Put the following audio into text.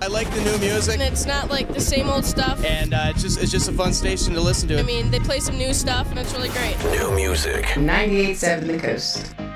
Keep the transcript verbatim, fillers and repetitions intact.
I like the new music. And it's not like the same old stuff. And uh, it's just it's just a fun station to listen to. I mean, they play some new stuff, and it's really great. New music. ninety-eight point seven The Coast.